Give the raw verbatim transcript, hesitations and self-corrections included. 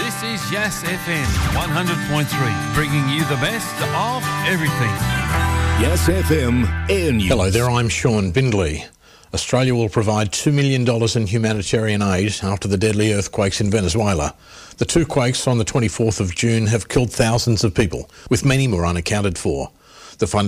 This is Yass F M one hundred point three, bringing you the best of everything. Yass F M Air News. Hello there, I'm Sean Bindley. Australia will provide two million dollars in humanitarian aid after the deadly earthquakes in Venezuela. The two quakes on the twenty-fourth of June have killed thousands of people, with many more unaccounted for. The funding